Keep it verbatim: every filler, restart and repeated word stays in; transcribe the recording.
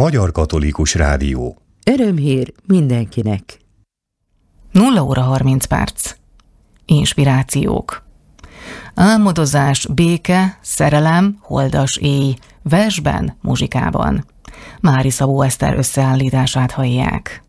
Magyar Katolikus Rádió. Örömhír mindenkinek. nulla óra harminc perc. Inspirációk. Álmodozás, béke, szerelem, holdas éj, versben, muzsikában. Mári Szabó Eszter összeállítását hallják.